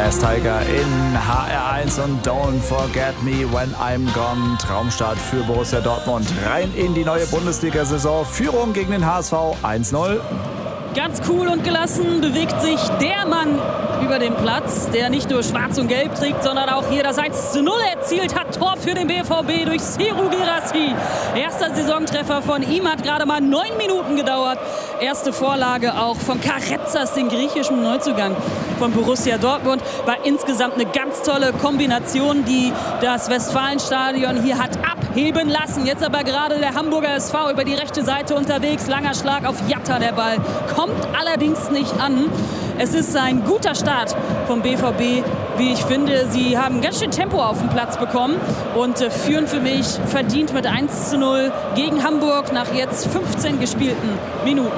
Bass Tiger in HR1 und Don't Forget Me When I'm Gone. Traumstart für Borussia Dortmund. Rein in die neue Bundesliga-Saison. Führung gegen den HSV 1-0. Ganz cool und gelassen bewegt sich der Mann über den Platz, der nicht nur schwarz und gelb trägt, sondern auch hier das 1-0 erzielt hat. Tor für den BVB durch Serhou Guirassy. Erster Saisontreffer von ihm, hat gerade mal 9 Minuten gedauert. Erste Vorlage auch von Karetzas, den griechischen Neuzugang von Borussia Dortmund. War insgesamt eine ganz tolle Kombination, die das Westfalenstadion hier hat abheben lassen. Jetzt aber gerade der Hamburger SV über die rechte Seite unterwegs. Langer Schlag auf Jatta, der Ball kommt allerdings nicht an. Es ist ein guter Start vom BVB, wie ich finde. Sie haben ganz schön Tempo auf den Platz bekommen und führen für mich verdient mit 1-0 gegen Hamburg nach jetzt 15 gespielten Minuten.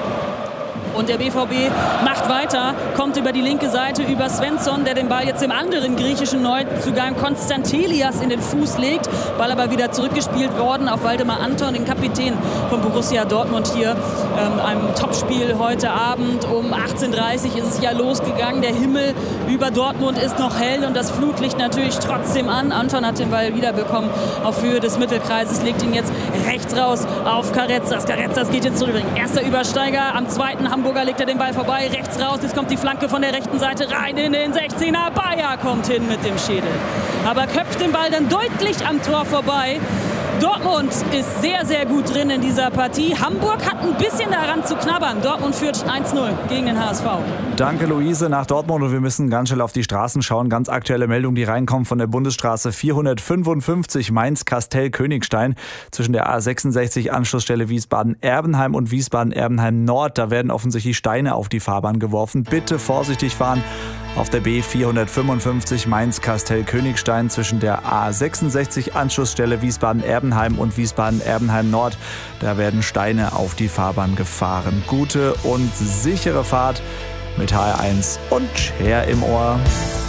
Und der BVB macht weiter, kommt über die linke Seite über Svensson, der den Ball jetzt dem anderen griechischen Neuzugang Konstantelias in den Fuß legt. Ball aber wieder zurückgespielt worden auf Waldemar Anton, den Kapitän von Borussia Dortmund hier. Einem Topspiel heute Abend um 18:30 Uhr ist es ja losgegangen. Der Himmel über Dortmund ist noch hell und das Flutlicht natürlich trotzdem an. Anton hat den Ball wiederbekommen auf Höhe des Mittelkreises, legt ihn jetzt rechts raus auf Karetzas. Karetzas geht jetzt zurück. Erster Übersteiger, am zweiten Hamburger legt er den Ball vorbei, rechts raus, jetzt kommt die Flanke von der rechten Seite rein in den 16er. Bayer kommt hin mit dem Schädel, aber köpft den Ball dann deutlich am Tor vorbei. Dortmund ist sehr, sehr gut drin in dieser Partie. Hamburg hat ein bisschen daran zu knabbern. Dortmund führt 1-0 gegen den HSV. Danke, Luise, nach Dortmund. Und wir müssen ganz schnell auf die Straßen schauen. Ganz aktuelle Meldung, die reinkommt von der Bundesstraße 455 Mainz-Kastell-Königstein zwischen der A66 Anschlussstelle Wiesbaden-Erbenheim und Wiesbaden-Erbenheim-Nord. Da werden offensichtlich Steine auf die Fahrbahn geworfen. Bitte vorsichtig fahren. Auf der B455 Mainz-Kastell-Königstein zwischen der A66 Anschlussstelle Wiesbaden-Erbenheim und Wiesbaden-Erbenheim-Nord. Da werden Steine auf die Fahrbahn gefahren. Gute und sichere Fahrt mit HR1 und Cher im Ohr.